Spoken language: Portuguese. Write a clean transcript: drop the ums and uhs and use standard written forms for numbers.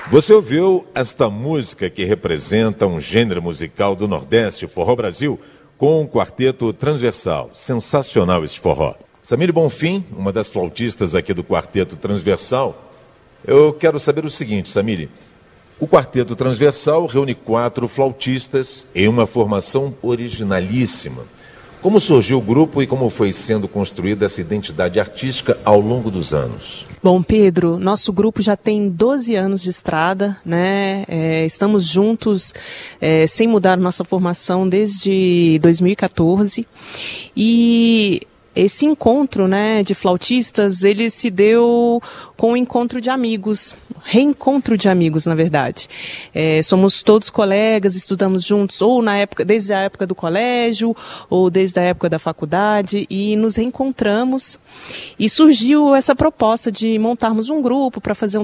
Você ouviu esta música que representa um gênero musical do Nordeste, Forró Brasil, com um quarteto transversal. Sensacional esse forró. Samire Bonfim, uma das flautistas aqui do quarteto transversal. Eu quero saber o seguinte, Samire. O quarteto transversal reúne 4 flautistas em uma formação originalíssima. Como surgiu o grupo e como foi sendo construída essa identidade artística ao longo dos anos? Bom, Pedro, nosso grupo já tem 12 anos de estrada, né? Estamos juntos sem mudar nossa formação desde 2014 e esse encontro, né, de flautistas, ele se deu com o encontro de amigos, reencontro de amigos, na verdade. Somos todos colegas, estudamos juntos, ou desde a época do colégio, ou desde a época da faculdade, e nos reencontramos. E surgiu essa proposta de montarmos um grupo para fazer um